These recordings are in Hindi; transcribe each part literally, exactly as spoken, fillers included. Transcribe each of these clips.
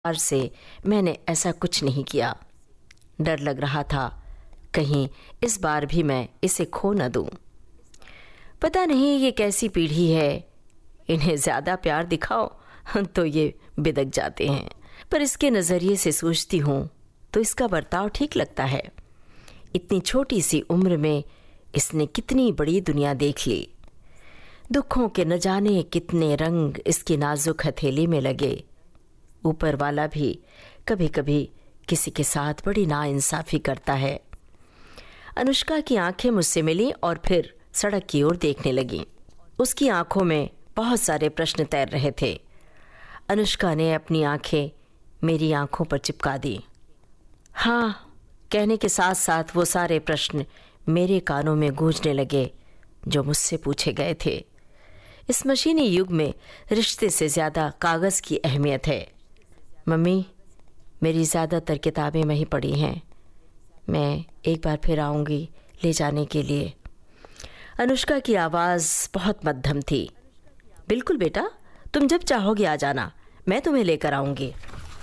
बार से मैंने ऐसा कुछ नहीं किया। डर लग रहा था कहीं इस बार भी मैं इसे खो न दूं। पता नहीं ये कैसी पीढ़ी है, इन्हें ज़्यादा प्यार दिखाओ तो ये बिदक जाते हैं, पर इसके नज़रिए से सोचती हूँ तो इसका बर्ताव ठीक लगता है। इतनी छोटी सी उम्र में इसने कितनी बड़ी दुनिया देख ली। दुखों के न जाने कितने रंग इसकी नाजुक हथेली में लगे। ऊपर वाला भी कभी कभी किसी के साथ बड़ी नाइंसाफ़ी करता है। अनुष्का की आंखें मुझसे मिली और फिर सड़क की ओर देखने लगीं। उसकी आंखों में बहुत सारे प्रश्न तैर रहे थे। अनुष्का ने अपनी आंखें मेरी आंखों पर चिपका दी। हाँ कहने के साथ साथ वो सारे प्रश्न मेरे कानों में गूंजने लगे जो मुझसे पूछे गए थे। इस मशीनी युग में रिश्ते से ज़्यादा कागज़ की अहमियत है। मम्मी, मेरी ज़्यादातर किताबें वहीं पड़ी हैं। मैं एक बार फिर आऊँगी ले जाने के लिए। अनुष्का की आवाज़ बहुत मध्यम थी। बिल्कुल बेटा, तुम जब चाहोगे आ जाना, मैं तुम्हें लेकर आऊँगी।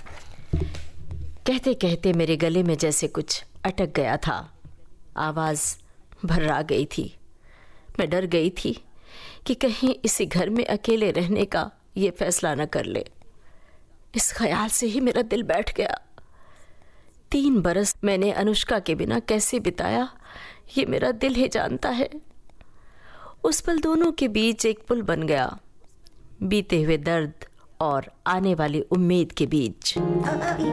कहते कहते मेरे गले में जैसे कुछ अटक गया था। आवाज़ भर्रा गई थी। मैं डर गई थी कि कहीं इसी घर में अकेले रहने का ये फैसला न कर ले। इस ख्याल से ही मेरा दिल बैठ गया। तीन बरस मैंने अनुष्का के बिना कैसे बिताया ये मेरा दिल ही जानता है। उस पल दोनों के बीच एक पुल बन गया, बीते हुए दर्द और आने वाली उम्मीद के बीच।